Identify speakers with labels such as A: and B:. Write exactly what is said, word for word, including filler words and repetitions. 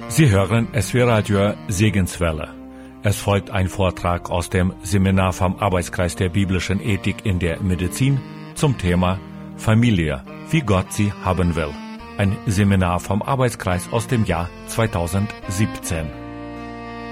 A: Sie hören S W Radio Segenswelle. Es folgt ein Vortrag aus dem Seminar vom Arbeitskreis der biblischen Ethik in der Medizin zum Thema Familie, wie Gott sie haben will. Ein Seminar vom Arbeitskreis aus dem Jahr zweitausendsiebzehn.